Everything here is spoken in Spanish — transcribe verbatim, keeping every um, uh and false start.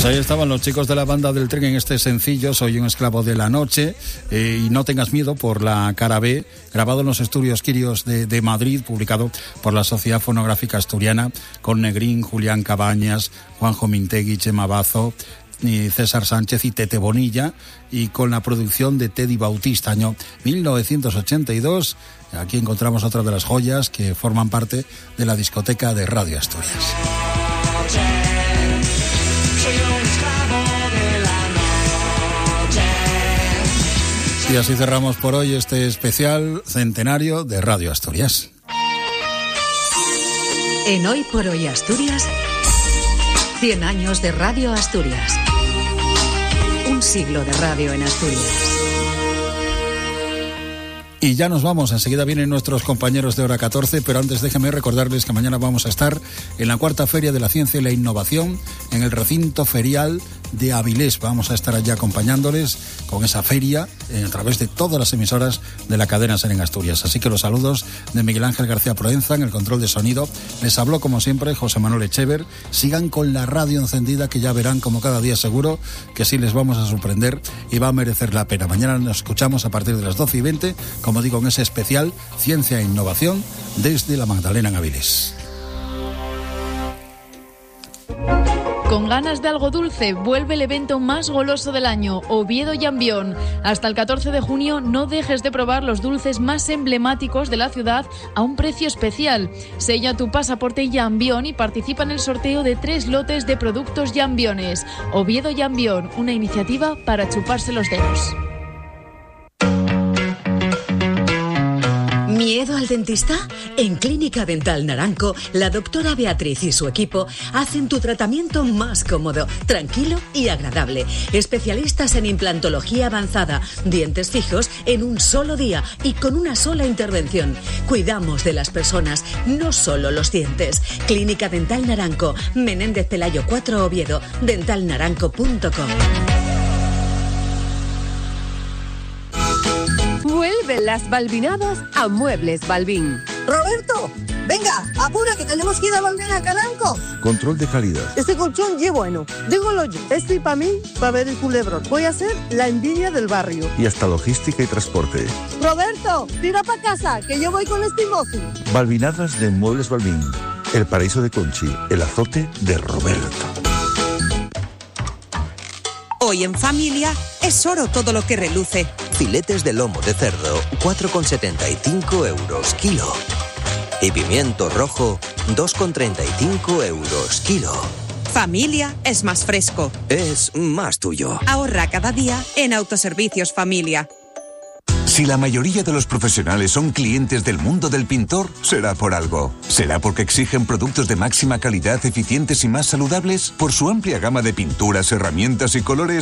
Pues ahí estaban los chicos de la Banda del Tren en este sencillo, Soy un esclavo de la noche, eh, y No tengas miedo, por la cara B, grabado en los estudios Quirios de, de Madrid, publicado por la Sociedad Fonográfica Asturiana, con Negrín, Julián Cabañas, Juanjo Mintegui, Chema Bazo, y César Sánchez y Tete Bonilla, y con la producción de Teddy Bautista, año mil novecientos ochenta y dos. Aquí encontramos otra de las joyas que forman parte de la discoteca de Radio Asturias. Y así cerramos por hoy este especial centenario de Radio Asturias. En Hoy por Hoy Asturias, cien años de Radio Asturias. Un siglo de radio en Asturias. Y ya nos vamos, enseguida vienen nuestros compañeros de Hora catorce, pero antes déjenme recordarles que mañana vamos a estar en la cuarta Feria de la Ciencia y la Innovación en el recinto ferial de Avilés. Vamos a estar allí acompañándoles con esa feria a través de todas las emisoras de la cadena SER en Asturias. Así que los saludos de Miguel Ángel García Proenza en el control de sonido. Les habló como siempre José Manuel Echever. Sigan con la radio encendida, que ya verán como cada día seguro que sí les vamos a sorprender y va a merecer la pena. Mañana nos escuchamos a partir de las doce y veinte, como digo, en ese especial Ciencia e Innovación desde la Magdalena en Avilés. Con ganas de algo dulce, vuelve el evento más goloso del año, Oviedo Llambión. Hasta el catorce de junio no dejes de probar los dulces más emblemáticos de la ciudad a un precio especial. Sella tu pasaporte Llambión y participa en el sorteo de tres lotes de productos Llambiones. Oviedo Llambión, una iniciativa para chuparse los dedos. ¿Miedo al dentista? En Clínica Dental Naranco, la doctora Beatriz y su equipo hacen tu tratamiento más cómodo, tranquilo y agradable. Especialistas en implantología avanzada, dientes fijos en un solo día y con una sola intervención. Cuidamos de las personas, no solo los dientes. Clínica Dental Naranco, Menéndez Pelayo cuatro, Oviedo, dental naranco punto com. Vuelven las balbinadas a Muebles Balbín. Roberto, venga, apura que tenemos que ir a Balbín a Caranco. Control de calidad. Este colchón ye bueno, dígolo yo. Estoy para mí, para ver el culebrón. Voy a ser la envidia del barrio. Y hasta logística y transporte. Roberto, tira para casa, que yo voy con este mozo. Balbinadas de Muebles Balbín. El paraíso de Conchi, el azote de Roberto. Hoy en familia es oro todo lo que reluce. Filetes de lomo de cerdo, cuatro con setenta y cinco euros kilo. Y pimiento rojo, dos con treinta y cinco euros kilo. Familia es más fresco. Es más tuyo. Ahorra cada día en Autoservicios Familia. Si la mayoría de los profesionales son clientes del mundo del pintor, será por algo. ¿Será porque exigen productos de máxima calidad, eficientes y más saludables? Por su amplia gama de pinturas, herramientas y colores,